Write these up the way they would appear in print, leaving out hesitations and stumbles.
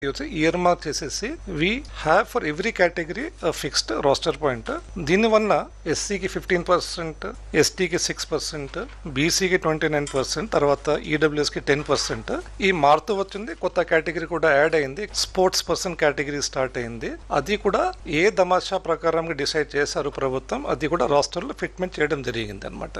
Year mark చేసేసి we have for every category fixed roster point. దీనివల్ల ఎస్సీకి 15%, ఎస్టీకి 6%, బీసీకి 29%, తర్వాత ఈడబ్ల్యూఎస్కి 10%. ఈ మారుతూ వచ్చింది. కొత్త కేటగిరీ కూడా యాడ్ అయింది. స్పోర్ట్స్ పర్సన్ కేటగిరీ స్టార్ట్ అయింది. అది కూడా ఏ తమాషా ప్రకారం డిసైడ్ చేశారు ప్రభుత్వం, అది కూడా రాష్ట్రంలో ఫిట్మెంట్ చేయడం జరిగింది అనమాట.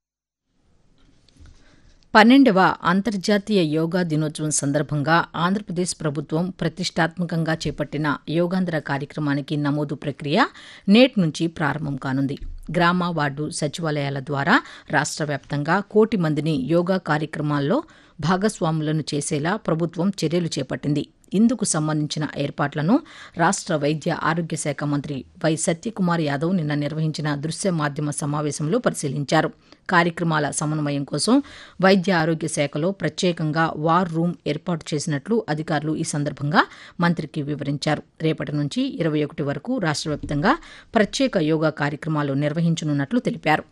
12వ అంతర్జాతీయ యోగా దినోత్సవం సందర్భంగా ఆంధ్రప్రదేశ్ ప్రభుత్వం ప్రతిష్టాత్మకంగా చేపట్టిన యోగాంధ్ర కార్యక్రమానికి నమోదు ప్రక్రియ నేటి నుంచి ప్రారంభం కానుంది. గ్రామ, వార్డు సచివాలయాల ద్వారా రాష్ట్ర వ్యాప్తంగా 1 కోటి మందిని యోగా కార్యక్రమాల్లో భాగస్వాములను చేసేలా ప్రభుత్వం చర్యలు చేపట్టింది. ఇందుకు సంబంధించిన ఏర్పాట్లను రాష్ట్ర వైద్య ఆరోగ్య శాఖ మంత్రి వై సత్యకుమార్ యాదవ్ నిన్న నిర్వహించిన దృశ్య మాధ్యమ సమావేశంలో పరిశీలించారు. కార్యక్రమాల సమన్వయం కోసం వైద్య ఆరోగ్య శాఖలో ప్రత్యేకంగా వార్ రూమ్ ఏర్పాటు చేసినట్లు అధికారులు ఈ సందర్భంగా మంత్రికి వివరించారు. రేపటి నుంచి 21 వరకు రాష్ట్ర వ్యాప్తంగా ప్రత్యేక యోగా కార్యక్రమాలు నిర్వహించనున్నట్లు తెలిపారు.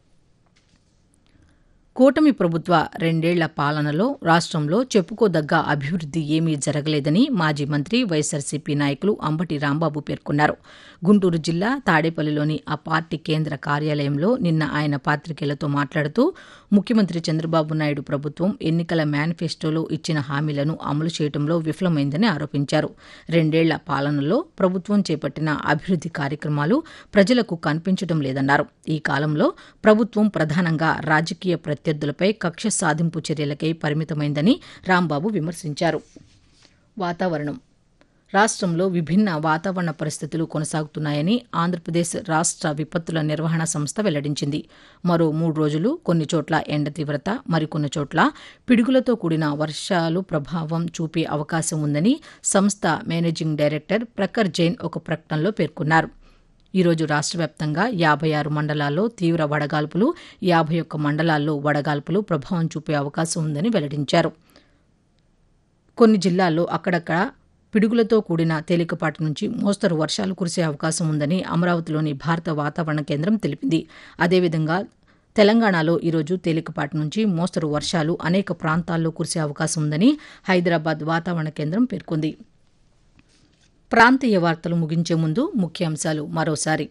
కూటమి ప్రభుత్వ 2 ఏళ్ల పాలనలో రాష్ట్రంలో చెప్పుకోదగ్గ అభివృద్ది ఏమీ జరగలేదని మాజీ మంత్రి వైఎస్సార్సీపీ నాయకులు అంబటి రాంబాబు పేర్కొన్నారు. గుంటూరు జిల్లా తాడేపల్లిలోని ఆ పార్టీ కేంద్ర కార్యాలయంలో నిన్న ఆయన పాతికేయులతో మాట్లాడుతూ ముఖ్యమంత్రి చంద్రబాబు నాయుడు ప్రభుత్వం ఎన్నికల మేనిఫెస్టోలో ఇచ్చిన హామీలను అమలు చేయడంలో విఫలమైందని ఆరోపించారు. 2 ఏళ్ల పాలనలో ప్రభుత్వం చేపట్టిన అభివృద్ది కార్యక్రమాలు ప్రజలకు కనిపించడం లేదన్నారు. ఈ కాలంలో ప్రభుత్వం ప్రధానంగా రాజకీయ ప్రత్యర్థులపై కక్ష సాధింపు చర్యలకై పరిమితమైందని రాంబాబు విమర్శించారు. వాతావరణం. రాష్ట్రంలో విభిన్న వాతావరణ పరిస్థితులు కొనసాగుతున్నాయని ఆంధ్రప్రదేశ్ రాష్ట్ర విపత్తుల నిర్వహణ సంస్థ వెల్లడించింది. మరో 3 రోజులు కొన్ని చోట్ల ఎండ తీవ్రత, మరికొన్ని చోట్ల పిడుగులతో కూడిన వర్షాలు ప్రభావం చూపే అవకాశం ఉందని సంస్థ మేనేజింగ్ డైరెక్టర్ ప్రఖర్ జైన్ ఒక ప్రకటనలో పేర్కొన్నారు. ఈరోజు రాష్ట్ర వ్యాప్తంగా 56 మండలాల్లో తీవ్ర వడగాల్పులు, 51 మండలాల్లో వడగాల్పులు ప్రభావం చూపే అవకాశం ఉందని వెల్లడించారు. కొన్ని జిల్లాల్లో అక్కడక్కడ పిడుగులతో కూడిన తేలికపాటి నుంచి మోస్తరు వర్షాలు కురిసే అవకాశం ఉందని అమరావతిలోని భారత వాతావరణ కేంద్రం తెలిపింది. అదేవిధంగా తెలంగాణలో ఈరోజు తేలికపాటి నుంచి మోస్తరు వర్షాలు అనేక ప్రాంతాల్లో కురిసే అవకాశం ఉందని హైదరాబాద్ వాతావరణ కేంద్రం పేర్కొంది. ప్రాంతీయ వార్తలు ముగించే ముందు ముఖ్యాంశాలు మరోసారి.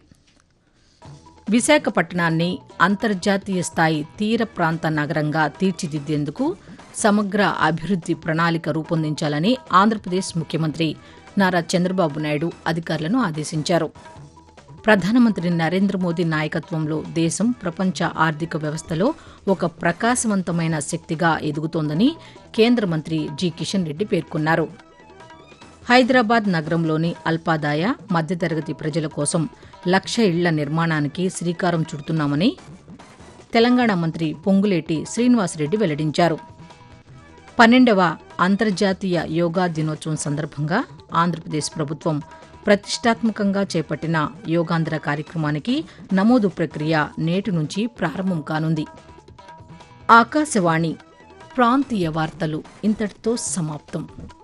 విశాఖపట్నాన్ని అంతర్జాతీయ స్థాయి తీర ప్రాంత నగరంగా తీర్చిదిద్దేందుకు సమగ్ర అభివృద్ది ప్రణాళిక రూపొందించాలని ఆంధ్రప్రదేశ్ ముఖ్యమంత్రి నారా చంద్రబాబు నాయుడు అధికారులను ఆదేశించారు. ప్రధానమంత్రి నరేంద్ర మోదీ నాయకత్వంలో దేశం ప్రపంచ ఆర్థిక వ్యవస్థలో ఒక ప్రకాశవంతమైన శక్తిగా ఎదుగుతోందని కేంద్ర మంత్రి జి కిషన్ రెడ్డి పేర్కొన్నారు. హైదరాబాద్ నగరంలోని అల్పాదాయ, మధ్యతరగతి ప్రజల కోసం 1,00,000 ఇళ్ల నిర్మాణానికి శ్రీకారం చుడుతున్నామని తెలంగాణ మంత్రి పొంగులేటి శ్రీనివాసరెడ్డి వెల్లడించారు. 12వ అంతర్జాతీయ యోగా దినోత్సవం సందర్భంగా ఆంధ్రప్రదేశ్ ప్రభుత్వం ప్రతిష్టాత్మకంగా చేపట్టిన యోగాంధ్ర కార్యక్రమానికి నమోదు ప్రక్రియ నేటి నుంచి ప్రారంభం కానుంది. ఆకాశవాణి ప్రాంతీయ వార్తలు ఇంతటితో సమాప్తం.